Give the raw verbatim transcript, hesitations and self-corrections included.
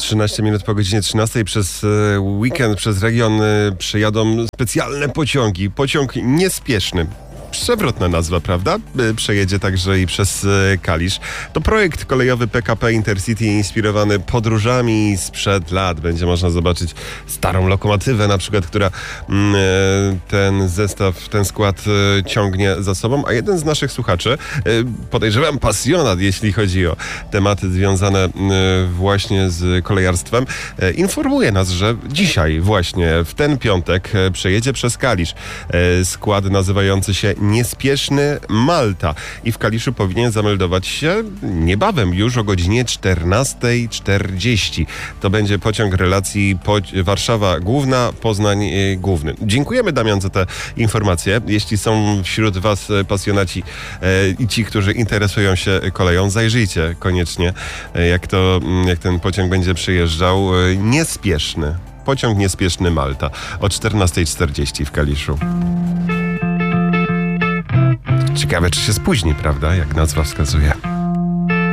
trzynaście minut po godzinie trzynastej. Przez weekend, przez region przejadą specjalne pociągi. Pociąg niespieszny. Przewrotna nazwa, prawda? Przejedzie także i przez Kalisz. To projekt kolejowy P K P Intercity inspirowany podróżami sprzed lat. Będzie można zobaczyć starą lokomotywę na przykład, która ten zestaw, ten skład ciągnie za sobą. A jeden z naszych słuchaczy, podejrzewam pasjonat, jeśli chodzi o tematy związane właśnie z kolejarstwem, informuje nas, że dzisiaj właśnie w ten piątek przejedzie przez Kalisz skład nazywający się Niespieszny Malta i w Kaliszu powinien zameldować się niebawem, już o godzinie czternasta czterdzieści. To będzie pociąg relacji po Warszawa Główna, Poznań Główny. Dziękujemy, Damian, za te informacje. Jeśli są wśród Was pasjonaci e, i ci, którzy interesują się koleją, zajrzyjcie koniecznie, e, jak, to, jak ten pociąg będzie przyjeżdżał. E, niespieszny. Pociąg Niespieszny Malta o czternasta czterdzieści w Kaliszu. Ciekawe, czy się spóźni, prawda? Jak nazwa wskazuje.